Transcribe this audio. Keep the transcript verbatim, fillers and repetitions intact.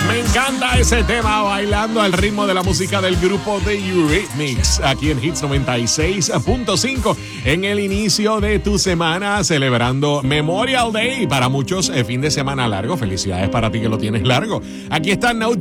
Me encanta ese tema, bailando al ritmo de la música del grupo The Eurythmics, aquí en Hits noventa y seis punto cinco, en el inicio de tu semana, celebrando Memorial Day. Para muchos, el fin de semana largo. Felicidades para ti que lo tienes largo. Aquí está No